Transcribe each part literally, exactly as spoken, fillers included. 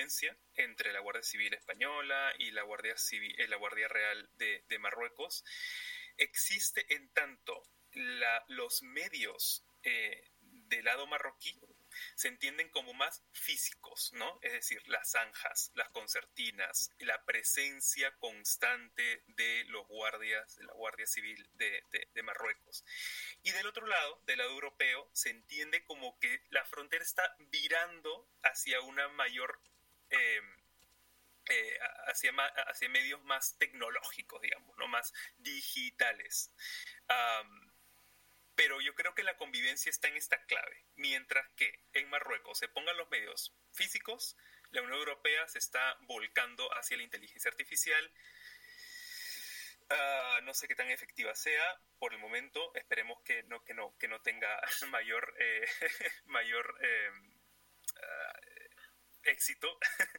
convivencia entre la Guardia Civil Española y la Guardia Civil, eh, la Guardia Real de, de Marruecos existe en tanto la, los medios eh, del lado marroquí se entienden como más físicos, ¿no? Es decir, las zanjas, las concertinas, la presencia constante de los guardias, de la Guardia Civil de, de, de Marruecos. Y del otro lado, del lado europeo, se entiende como que la frontera está virando hacia una mayor... Eh, eh, hacia, hacia medios más tecnológicos, digamos, ¿no? Más digitales. Um, Pero yo creo que la convivencia está en esta clave. Mientras que en Marruecos se pongan los medios físicos, la Unión Europea se está volcando hacia la inteligencia artificial. Uh, no sé qué tan efectiva sea por el momento. Esperemos que no, que no, que no tenga mayor, eh, mayor eh, uh, éxito.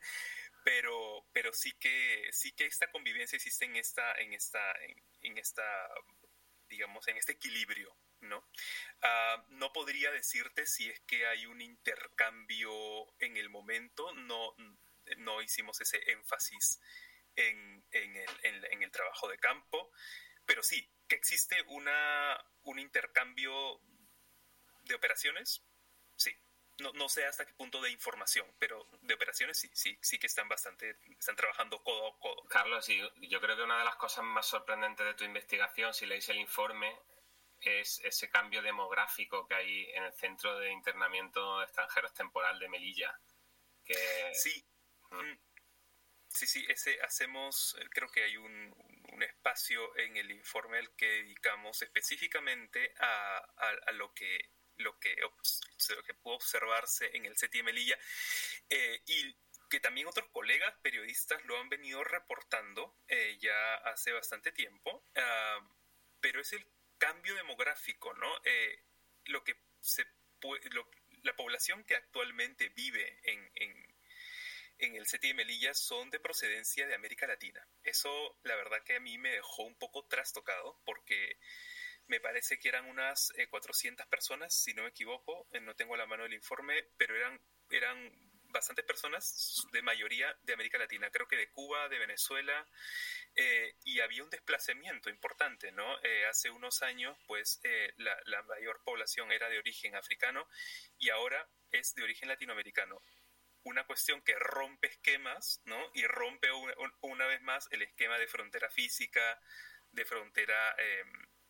pero, pero sí que, sí que esta convivencia existe en esta, en esta, en, en esta, digamos, en este equilibrio, ¿no? Uh, no podría decirte si es que hay un intercambio en el momento, no, no hicimos ese énfasis en, en, el, en, en el trabajo de campo, pero sí, que existe una, un intercambio de operaciones, sí. No, no sé hasta qué punto de información, pero de operaciones sí, sí, sí que están bastante, están trabajando codo a codo. Carlos, y yo creo que una de las cosas más sorprendentes de tu investigación, si leéis el informe, es ese cambio demográfico que hay en el Centro de Internamiento de Extranjeros Temporal de Melilla. Que... Sí, mm. sí, sí, ese hacemos, creo que hay un, un espacio en el informe al que dedicamos específicamente a, a, a lo que lo que, lo que pudo observarse en el C E T I de Melilla, eh, y que también otros colegas periodistas lo han venido reportando eh, ya hace bastante tiempo, uh, pero es el cambio demográfico, ¿no? Eh, lo que se puede, lo, la población que actualmente vive en, en, en el C E T I de Melilla son de procedencia de América Latina. Eso, la verdad que a mí me dejó un poco trastocado, porque me parece que eran unas eh, cuatrocientas personas, si no me equivoco, eh, no tengo a la mano el informe, pero eran, eran bastantes personas, de mayoría de América Latina, creo que de Cuba, de Venezuela, eh, y había un desplazamiento importante, ¿no? Eh, hace unos años, pues, eh, la, la mayor población era de origen africano y ahora es de origen latinoamericano. Una cuestión que rompe esquemas, ¿no? Y rompe una, una vez más el esquema de frontera física, de frontera... Eh,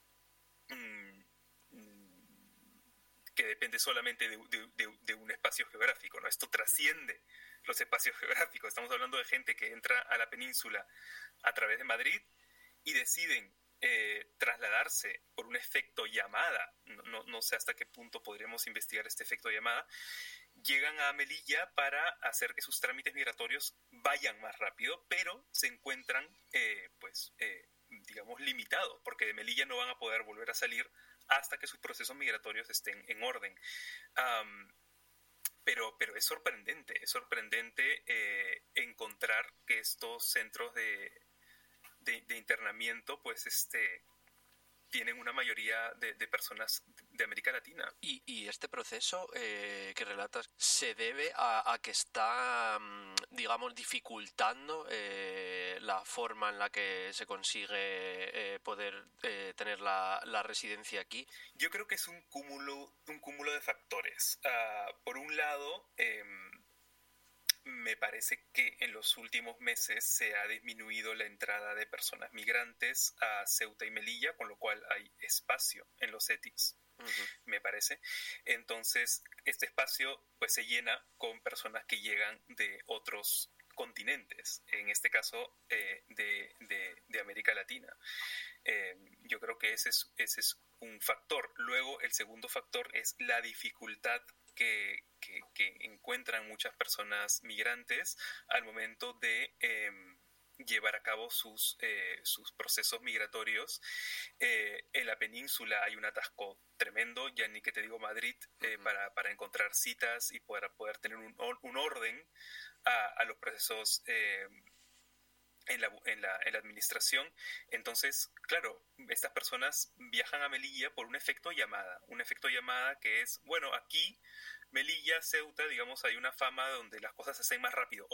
que depende solamente de, de, de, de un espacio geográfico, ¿no? Esto trasciende los espacios geográficos. Estamos hablando de gente que entra a la península a través de Madrid y deciden eh, trasladarse por un efecto llamada. No, no, no sé hasta qué punto podríamos investigar este efecto llamada. Llegan a Melilla para hacer que sus trámites migratorios vayan más rápido, pero se encuentran, eh, pues, eh, digamos, limitados, porque de Melilla no van a poder volver a salir hasta que sus procesos migratorios estén en orden. Um, pero, pero es sorprendente, es sorprendente eh, encontrar que estos centros de, de, de internamiento, pues, este... tienen una mayoría de, de personas de América Latina. Y, y este proceso eh, que relatas se debe a, a que está, digamos, dificultando eh, la forma en la que se consigue eh, poder eh, tener la, la residencia aquí. Yo creo que es un cúmulo, un cúmulo de factores. Uh, por un lado, eh, me parece que en los últimos meses se ha disminuido la entrada de personas migrantes a Ceuta y Melilla, con lo cual hay espacio en los C E T Is, uh-huh. me parece. Entonces, este espacio pues se llena con personas que llegan de otros continentes, en este caso eh, de, de, de América Latina. Eh, yo creo que ese es, ese es un factor. Luego, el segundo factor es la dificultad Que, que, que encuentran muchas personas migrantes al momento de eh, llevar a cabo sus, eh, sus procesos migratorios. Eh, en la península hay un atasco tremendo, ya ni que te digo Madrid, eh, uh-huh. para, para encontrar citas y para poder tener un, un orden a, a los procesos eh, en la, en, la, en la administración. Entonces, claro, estas personas viajan a Melilla por un efecto llamada, un efecto llamada que es, bueno, aquí Melilla, Ceuta, digamos, hay una fama donde las cosas se hacen más rápido.